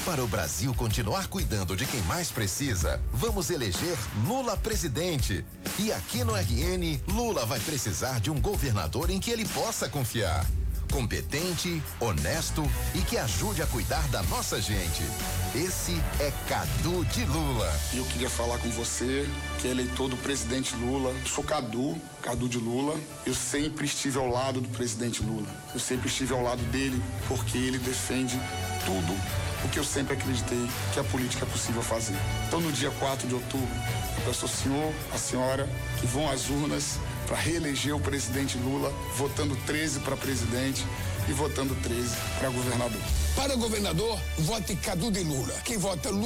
Para o Brasil continuar cuidando de quem mais precisa, vamos eleger Lula presidente. E aqui no RN, Lula vai precisar de um governador em que ele possa confiar. Competente, honesto e que ajude a cuidar da nossa gente. Esse é Cadu de Lula. Eu queria falar com você, que é eleitor do presidente Lula. Eu sou Cadu de Lula. Eu sempre estive ao lado do presidente Lula. Eu sempre estive ao lado dele porque ele defende tudo o que eu sempre acreditei que a política é possível fazer. Então, no dia 4 de outubro, eu peço ao senhor, à senhora, que vão às urnas para reeleger o presidente Lula, votando 13 para presidente e votando 13 para governador. Para governador, vote Cadu de Lula. Quem vota Lula